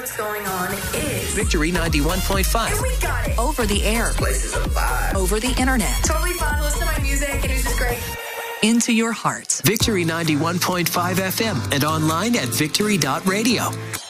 what's going on is Victory 91.5. and we got it. Over the air. Place is a vibe. Over the internet. Totally fun. Listen to my music, and it's just great. Into your heart. Victory 91.5 FM and online at victory.radio.